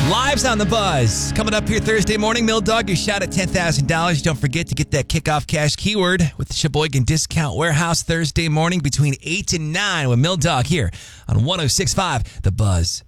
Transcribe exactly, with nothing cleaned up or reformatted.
Lives on the Buzz. Coming up here Thursday morning, Mill Dog, your shot at ten thousand dollars. Don't forget to get that kickoff cash keyword with the Sheboygan Discount Warehouse Thursday morning between eight and nine with Mill Dog here on one oh six point five The Buzz.